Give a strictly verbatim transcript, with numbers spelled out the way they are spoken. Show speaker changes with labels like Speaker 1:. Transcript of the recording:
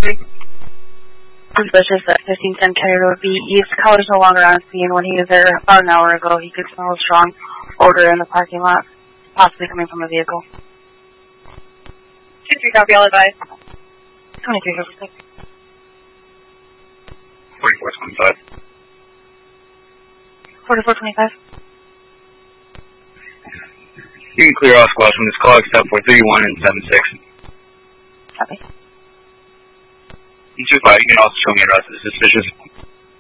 Speaker 1: three.
Speaker 2: Suspicious that fifteen ten carrier would be east. Caller's no longer on scene. When he was there about an hour ago, he could smell a strong odor in the parking lot, possibly coming from a vehicle.
Speaker 1: two three, copy, all advised.
Speaker 2: twenty-three fifty-six.
Speaker 3: forty-four twenty-five.
Speaker 2: forty-four twenty-five.
Speaker 3: You can clear off squad from this call except for three one and seven six.
Speaker 2: Copy.
Speaker 3: You two five, you can also show me the rest of the suspicious.